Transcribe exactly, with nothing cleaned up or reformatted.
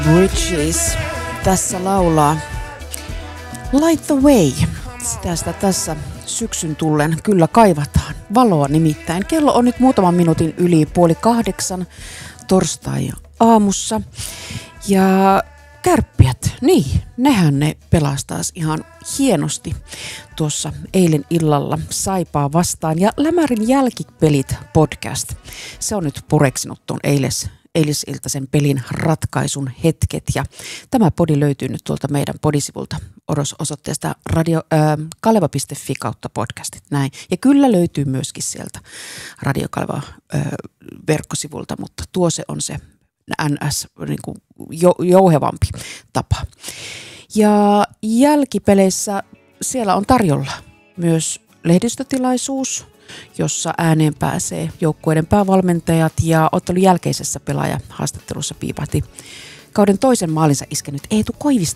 Richies tässä laulaa Light the Way. Sitä, sitä tässä syksyn tullen kyllä kaivataan. Valoa nimittäin. Kello on nyt muutaman minuutin yli puoli kahdeksan torstai aamussa. Ja Kärppiät, niin, nehän ne pelastaas ihan hienosti tuossa eilen illalla Saipaa vastaan. Ja Lämärin jälkipelit podcast, se on nyt pureksinut tuon eiles, eilisiltaisen pelin ratkaisun hetket. Ja tämä podi löytyy nyt tuolta meidän podisivulta osoitteesta radio, äh, kaleva piste fi kautta podcastit. Näin. Ja kyllä löytyy myöskin sieltä Radio Kaleva äh, verkkosivulta, mutta tuo se on se N S niin kuin jouhevampi tapa. Ja jälkipeleissä siellä on tarjolla myös lehdistötilaisuus, jossa ääneen pääsee joukkueiden päävalmentajat, ja ottelun jälkeisessä pelaajahaastattelussa piipahti kauden toisen maalinsa iskenyt Eetu